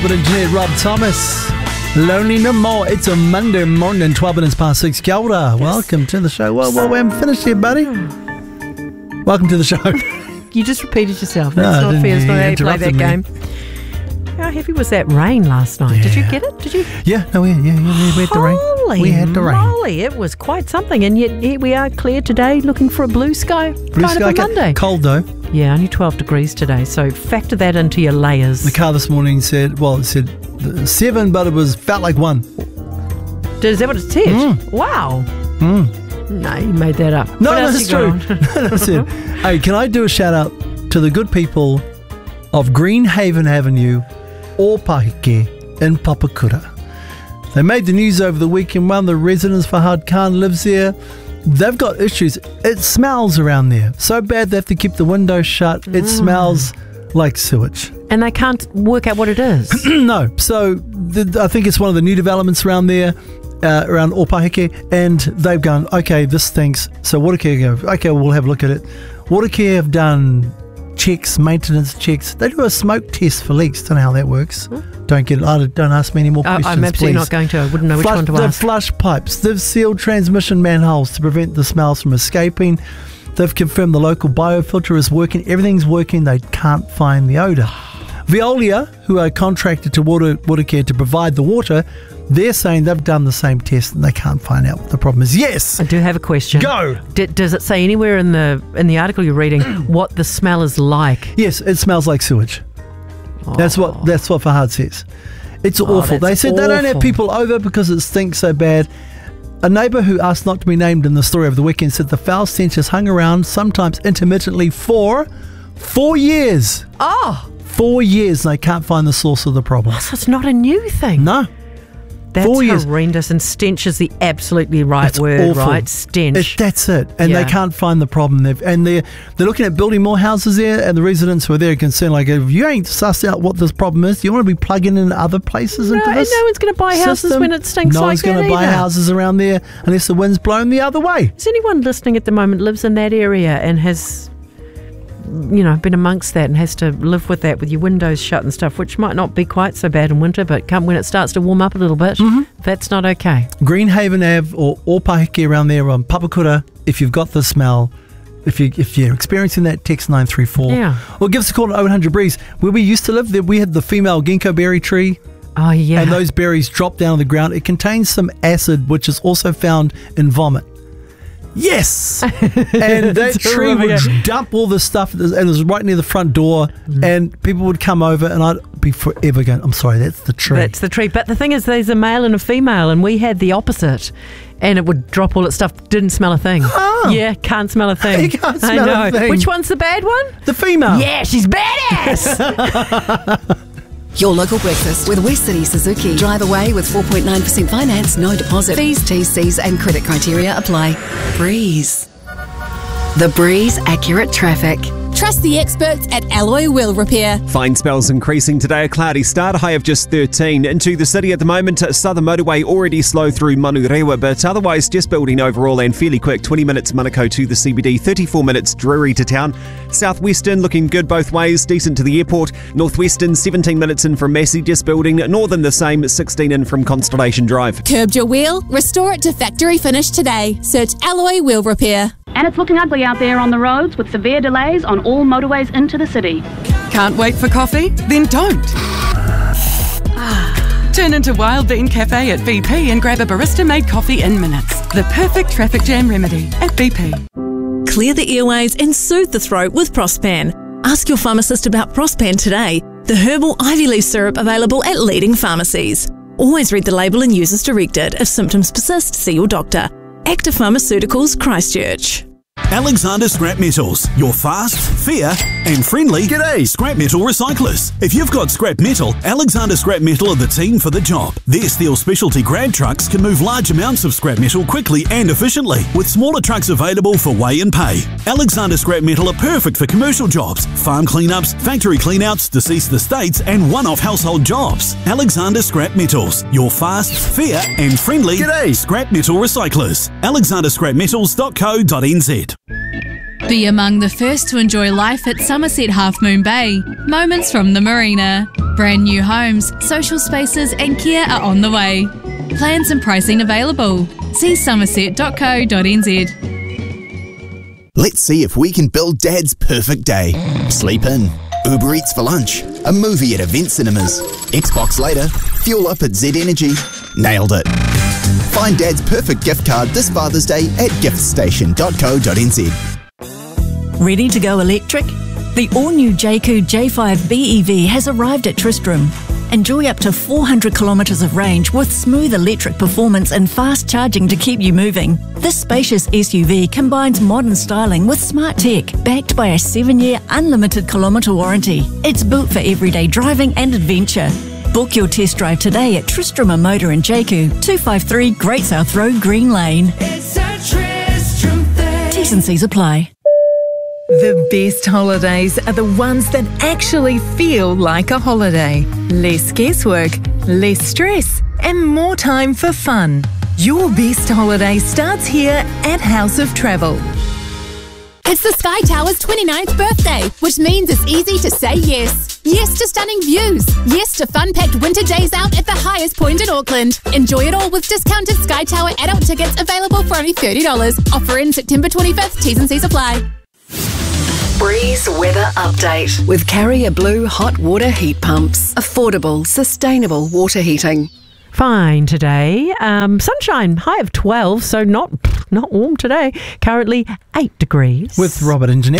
But engineer Rob Thomas, Lonely No More. It's a Monday morning, 12 minutes past 6. Kia ora. Yes. Welcome to the show. Well, we haven't finished yet, buddy. Welcome to the show. You just repeated yourself. That's not fair. It's not how you play that game. How heavy was that rain last night? Yeah. Did you get it? Did you? Yeah, no, we had the rain. We had the rain. Holy, it was quite something. And yet here we are clear today looking for a blue sky. Blue kind sky, of a Monday. Cold though. Yeah, only 12 degrees today. So factor that into your layers. The car this morning said 7, but it felt like 1. Is that what it said? Wow. No, you made that up. No, that's true. That's it. Hey, can I do a shout out to the good people of Greenhaven Avenue, Opahike in Papakura? They made the news over the weekend. One of the residents, Fahad Khan, lives there. They've got issues. It smells around there so bad they have to keep the windows shut. It smells like sewage. And they can't work out what it is. No. So I think it's one of the new developments around there, around Opahike, and they've gone, okay, this stinks. So Watercare go, okay, we'll have a look at it. Watercare have done checks, maintenance checks. They do a smoke test for leaks. Don't know how that works. Don't get it. Don't ask me any more questions, I'm absolutely please. not going to. I wouldn't know which one to ask. They've flushed pipes. They've sealed transmission manholes to prevent the smells from escaping. They've confirmed the local biofilter is working. Everything's working. They can't find the odour. Veolia, who are contracted to Watercare to provide the water, they're saying they've done the same test and they can't find out what the problem is. Yes! I do have a question. Go! Does it say anywhere in the article you're reading what the smell is like? Yes, it smells like sewage. That's what Fahad says. It's awful. They said they don't have people over because it stinks so bad. A neighbour who asked not to be named in the story of the weekend said the foul stench has hung around, sometimes intermittently, for 4 years. 4 years, and they can't find the source of the problem. So it's not a new thing. No. That's 4 years. Horrendous, and stench is the absolutely right word, awful. right? Stench. That's it. And they can't find the problem. They're looking at building more houses there, and the residents who are there are concerned, like, if you ain't sussed out what this problem is, do you want to be plugging in other places into this? No one's going to buy houses when it stinks like that. No one's going to buy houses around there unless the wind's blowing the other way. Is anyone listening at the moment lives in that area and has, been amongst that and has to live with that, with your windows shut and stuff, which might not be quite so bad in winter, but when it starts to warm up a little bit, that's not okay. Greenhaven Ave or Opahike around there on Papakura, if you've got the smell, if you're experiencing that, text 934. Yeah. Or give us a call at 0800 Breeze. Where we used to live, there we had the female ginkgo berry tree. Oh, yeah. And those berries drop down on the ground. It contains some acid, which is also found in vomit. Yes! And that tree would dump all the stuff, and it was right near the front door, and people would come over, and I'd be forever going, I'm sorry, that's the tree. That's the tree. But the thing is, there's a male and a female, and we had the opposite. And it would drop all its stuff, didn't smell a thing. Oh. Yeah, can't smell a thing. You can't smell a thing. Which one's the bad one? The female. Yeah, she's badass! Your local breakfast with West City Suzuki. Drive away with 4.9% finance, no deposit. Fees, TCs and credit criteria apply. Breeze. The Breeze Accurate Traffic. Trust the experts at Alloy Wheel Repair. Fine spells increasing today. A cloudy start, a high of just 13. Into the city at the moment, Southern Motorway already slow through Manurewa, but otherwise just building overall and fairly quick. 20 minutes Manukau to the CBD, 34 minutes Drury to town. Southwestern looking good both ways, decent to the airport. Northwestern 17 minutes in from Massey, just building. Northern the same, 16 in from Constellation Drive. Curbed your wheel? Restore it to factory finish today. Search Alloy Wheel Repair. And it's looking ugly out there on the roads with severe delays on all motorways into the city. Can't wait for coffee? Then don't. Turn into Wild Bean Cafe at BP and grab a barista-made coffee in minutes. The perfect traffic jam remedy at BP. Clear the airways and soothe the throat with Prospan. Ask your pharmacist about Prospan today, the herbal ivy leaf syrup available at leading pharmacies. Always read the label and use as directed. If symptoms persist, see your doctor. Active Pharmaceuticals, Christchurch. Alexander Scrap Metals, your fast, fair and friendly scrap metal recyclers. If you've got scrap metal, Alexander Scrap Metal are the team for the job. Their steel specialty grab trucks can move large amounts of scrap metal quickly and efficiently, with smaller trucks available for weigh and pay. Alexander Scrap Metal are perfect for commercial jobs, farm cleanups, factory cleanouts, deceased estates and one-off household jobs. Alexander Scrap Metals, your fast, fair and friendly scrap metal recyclers. alexanderscrapmetals.co.nz. Be among the first to enjoy life at Somerset Half Moon Bay. Moments from the Marina. Brand new homes, social spaces and care are on the way. Plans and pricing available. See somerset.co.nz. Let's see if we can build Dad's perfect day. Sleep in, Uber Eats for lunch, a movie at Event Cinemas, Xbox later, fuel up at Z Energy. Nailed it. Find Dad's perfect gift card this Father's Day at giftstation.co.nz. Ready to go electric? The all-new Jayco J5 BEV has arrived at Tristram. Enjoy up to 400 kilometres of range with smooth electric performance and fast charging to keep you moving. This spacious SUV combines modern styling with smart tech, backed by a 7-year unlimited kilometre warranty. It's built for everyday driving and adventure. Book your test drive today at Tristram Motor in Jayco, 253 Great South Road, Green Lane. It's a Tristram thing. T's and C's apply. The best holidays are the ones that actually feel like a holiday. Less guesswork, less stress, and more time for fun. Your best holiday starts here at House of Travel. It's the Sky Tower's 29th birthday, which means it's easy to say yes. Yes to stunning views. Yes to fun-packed winter days out at the highest point in Auckland. Enjoy it all with discounted Sky Tower adult tickets available for only $30. Offer in September 25th. T's and C's apply. Breeze Weather Update with Carrier Blue Hot Water Heat Pumps. Affordable, sustainable water heating. Fine today. Sunshine, high of 12, so not warm today. Currently 8 degrees. With Robert Engineer.